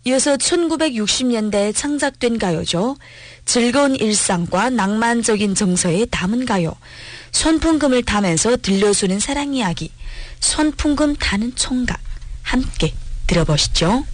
이어서 1960년대에 창작된 가요죠. 즐거운 일상과 낭만적인 정서에 담은 가요. 손풍금을 타면서 들려주는 사랑 이야기. 손풍금 타는 총각. 함께 들어보시죠.